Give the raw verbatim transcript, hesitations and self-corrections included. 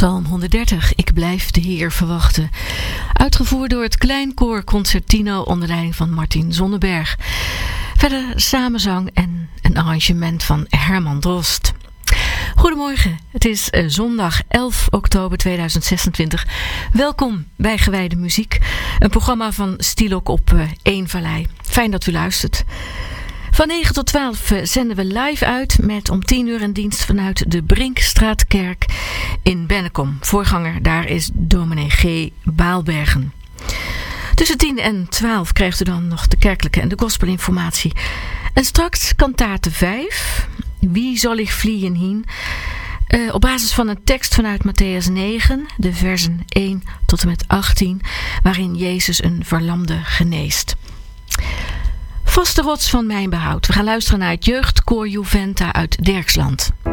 Psalm honderddertig, Ik blijf de Heer verwachten. Uitgevoerd door het Kleinkoor Concertino onder leiding van Martin Zonneberg. Verder samenzang en een arrangement van Herman Drost. Goedemorgen, het is uh, zondag elf oktober tweeduizend zesentwintig. Welkom bij Gewijde Muziek, een programma van Stilok op uh, één Vallei. Fijn dat u luistert. Van negen tot twaalf zenden we live uit met om tien uur een dienst vanuit de Brinkstraatkerk in Bennekom. Voorganger daar is dominee G. Baalbergen. Tussen tien en twaalf krijgt u dan nog de kerkelijke en de gospelinformatie. En straks kantate vijf, Wie zal ik vliehen hien? Uh, op basis van een tekst vanuit Matthäus negen, de versen één tot en met achttien, waarin Jezus een verlamde geneest. Vaste rots van mijn behoud. We gaan luisteren naar het jeugdkoor Juventa uit Derksland.